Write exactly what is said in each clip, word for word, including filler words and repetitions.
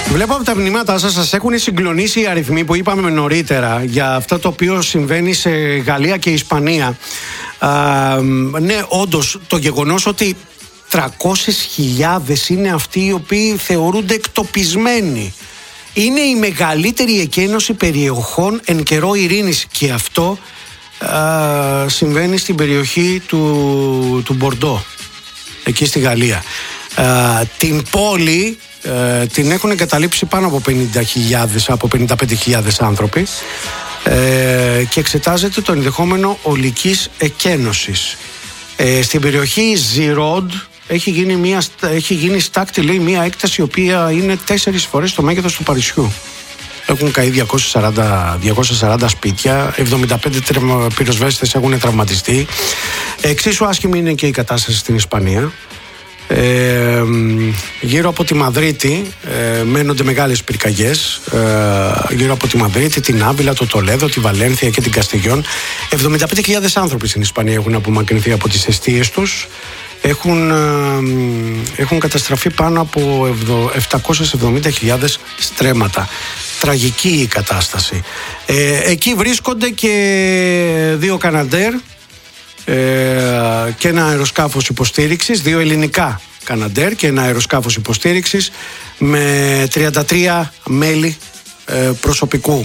Βλέπω από τα μηνύματά σας, σας έχουν συγκλονίσει οι αριθμοί που είπαμε νωρίτερα για αυτό το οποίο συμβαίνει σε Γαλλία και Ισπανία. Α, ναι, όντως, το γεγονός ότι τριακόσιες χιλιάδες είναι αυτοί οι οποίοι θεωρούνται εκτοπισμένοι. Είναι η μεγαλύτερη εκένωση περιοχών εν καιρό ειρήνης, και αυτό α, συμβαίνει στην περιοχή του, του Μπορντό, εκεί στη Γαλλία. Α, την πόλη ε, την έχουν εγκαταλείψει πάνω από πενήντα χιλιάδες, από πενήντα πέντε χιλιάδες άνθρωποι, ε, και εξετάζεται το ενδεχόμενο ολικής εκένωσης. Ε, στην περιοχή Ζιρόντ έχει γίνει, μια, έχει γίνει στάκτη, λέει, μια έκταση η οποία είναι τέσσερις φορές το μέγεθος του Παρισιού. Έχουν καεί διακόσια σαράντα σπίτια, εβδομήντα πέντε πυροσβέστες έχουν τραυματιστεί. Εξίσου άσχημη είναι και η κατάσταση στην Ισπανία. Ε, γύρω από τη Μαδρίτη ε, μένονται μεγάλες πυρκαγιές, ε, γύρω από τη Μαδρίτη, την Άβυλα, το Τολέδο, τη Βαλένθια και την Καστιγιόν. εβδομήντα πέντε χιλιάδες άνθρωποι στην Ισπανία έχουν απομακρυνθεί από τις εστίες τους. Έχουν, ε, έχουν καταστραφεί πάνω από επτακόσιες εβδομήντα χιλιάδες στρέμματα. Τραγική η κατάσταση. ε, Εκεί βρίσκονται και δύο Καναντέρ και ένα αεροσκάφος υποστήριξης, δύο ελληνικά Καναντέρ και ένα αεροσκάφος υποστήριξης με τριάντα τρία μέλη προσωπικού,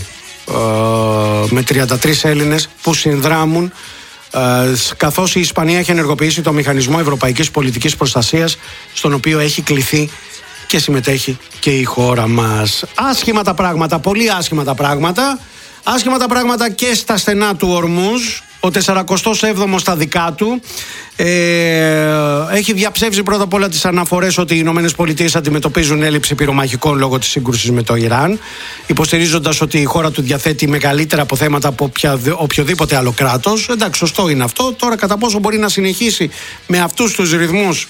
με τριάντα τρεις Έλληνες που συνδράμουν, καθώς η Ισπανία έχει ενεργοποιήσει το Μηχανισμό Ευρωπαϊκής Πολιτικής Προστασίας, στον οποίο έχει κληθεί και συμμετέχει και η χώρα μας. Άσχημα τα πράγματα, πολύ άσχημα τα πράγματα. Άσχημα τα πράγματα και στα στενά του Ορμούζ. Ο τεσσαρακοστός έβδομος στα δικά του ε, έχει διαψεύσει πρώτα απ' όλα τις αναφορές ότι οι Ηνωμένες Πολιτείες αντιμετωπίζουν έλλειψη πυρομαχικών λόγω της σύγκρουσης με το Ιράν, υποστηρίζοντας ότι η χώρα του διαθέτει μεγαλύτερα αποθέματα από οποια, οποιοδήποτε άλλο κράτος. Εντάξει, σωστό είναι αυτό. Τώρα, κατά πόσο μπορεί να συνεχίσει με αυτούς τους ρυθμούς,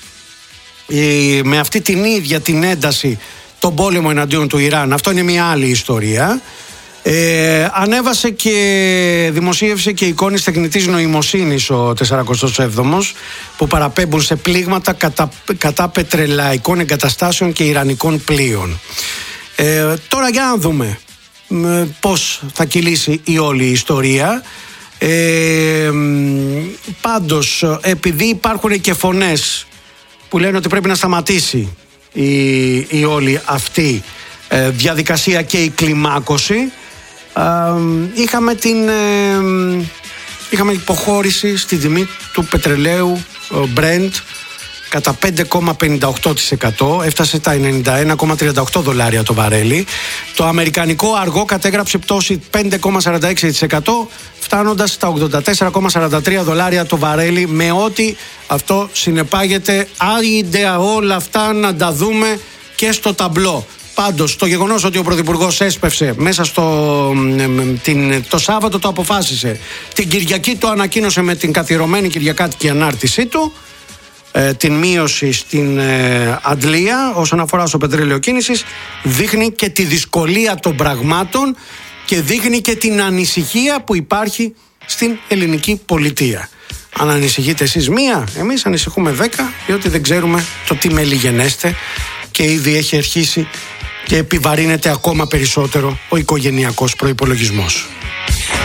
ε, με αυτή την ίδια την ένταση, τον πόλεμο εναντίον του Ιράν, αυτό είναι μια άλλη ιστορία. Ε, ανέβασε και δημοσίευσε και εικόνες τεχνητής νοημοσύνης ο τεσσαρακοστός έβδομος που παραπέμπουν σε πλήγματα κατά, κατά πετρελαϊκών εγκαταστάσεων και ιρανικών πλοίων. Ε, τώρα για να δούμε ε, πώς θα κυλήσει η όλη ιστορία. Ε, πάντως, επειδή υπάρχουν και φωνές που λένε ότι πρέπει να σταματήσει η, η όλη αυτή ε, διαδικασία και η κλιμάκωση, Uh, είχαμε την uh, είχαμε υποχώρηση στη τιμή του πετρελαίου uh, Brent κατά πέντε κόμμα πενήντα οκτώ τοις εκατό, έφτασε τα ενενήντα ένα κόμμα τριάντα οκτώ δολάρια το βαρέλι. Το αμερικανικό αργό κατέγραψε πτώση πέντε κόμμα σαράντα έξι τοις εκατό, φτάνοντας στα ογδόντα τέσσερα κόμμα σαράντα τρία δολάρια το βαρέλι, με ό,τι αυτό συνεπάγεται. Άιντε όλα αυτά να τα δούμε και στο ταμπλό. Πάντως, το γεγονός ότι ο Πρωθυπουργός έσπευσε μέσα στο την, το Σάββατο, το αποφάσισε, την Κυριακή το ανακοίνωσε με την καθιερωμένη κυριακάτικη ανάρτησή του, ε, την μείωση στην ε, αντλία όσον αφορά στο πετρέλαιο κίνησης, δείχνει και τη δυσκολία των πραγμάτων και δείχνει και την ανησυχία που υπάρχει στην ελληνική πολιτεία. Αν ανησυχείτε εσείς μία, εμείς ανησυχούμε δέκα, διότι δεν ξέρουμε το τι μελιγενέστε και ήδη έχει αρχίσει και επιβαρύνεται ακόμα περισσότερο ο οικογενειακός προϋπολογισμός.